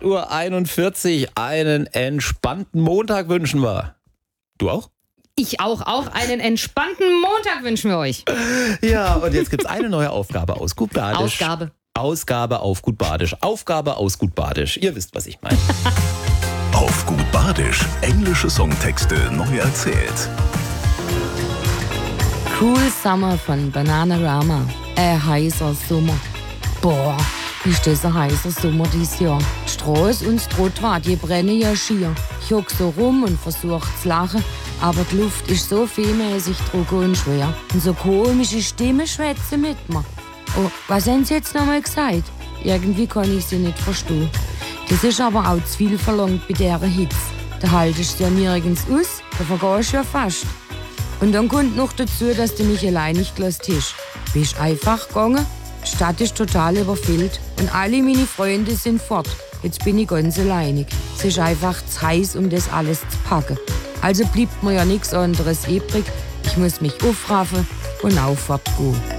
8:41 Uhr. Einen entspannten Montag wünschen wir. Du auch? Ich auch. Auch einen entspannten Montag wünschen wir euch. Ja, und jetzt gibt's eine neue Aufgabe aus Gut Badisch. Ausgabe auf Gut Badisch. Aufgabe aus Gut Badisch. Ihr wisst, was ich meine. Auf Gut Badisch. Englische Songtexte neu erzählt. Cool Summer von Bananarama. Heißer Sommer. Boah, ist das ein heißer Sommer dieses Jahr. Die Straße und das Trottoir, die brennen ja schier. Ich hock so rum und versuch zu lachen, aber die Luft ist so vielmäßig trocken und schwer. Und so komische Stimmen schwätzen mit mir. Oh, was haben Sie jetzt nochmal gesagt? Irgendwie kann ich sie nicht verstehen. Das ist aber auch zu viel verlangt bei dieser Hitze. Da haltest du ja nirgends aus, da vergehst du ja fast. Und dann kommt noch dazu, dass du mich allein nicht gelassen hast. Bist einfach gegangen, die Stadt ist total überfüllt und alle meine Freunde sind fort. Jetzt bin ich ganz alleinig. Es ist einfach zu heiß, um das alles zu packen. Also bleibt mir ja nichts anderes übrig. Ich muss mich aufraffen und aufwärts gehen.